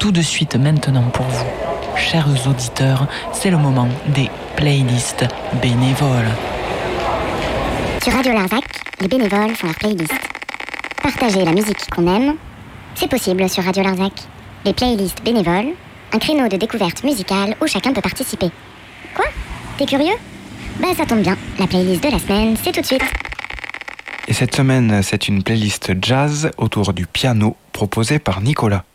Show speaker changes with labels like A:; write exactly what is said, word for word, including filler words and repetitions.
A: tout de suite maintenant pour vous. Chers auditeurs, c'est le moment des playlists bénévoles.
B: Sur Radio Larzac, les bénévoles font leur playlist. Partager la musique qu'on aime, c'est possible sur Radio Larzac. Les playlists bénévoles, un créneau de découverte musicale où chacun peut participer. Quoi ? T'es curieux ? Bah ça tombe bien, la playlist de la semaine, c'est tout de suite.
C: Et cette semaine, c'est une playlist jazz autour du piano proposée par Nicolas.